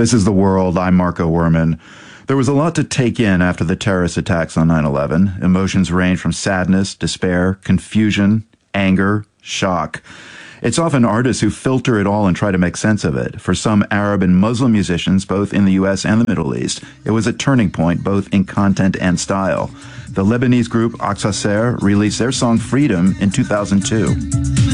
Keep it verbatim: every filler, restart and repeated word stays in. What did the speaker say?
This is The World. I'm Marco Werman. There was a lot to take in after the terrorist attacks on nine eleven. Emotions range from sadness, despair, confusion, anger, shock. It's often artists who filter it all and try to make sense of it. For some Arab and Muslim musicians, both in the U S and the Middle East, it was a turning point both in content and style. The Lebanese group Aqsa Ser released their song Freedom in two thousand two.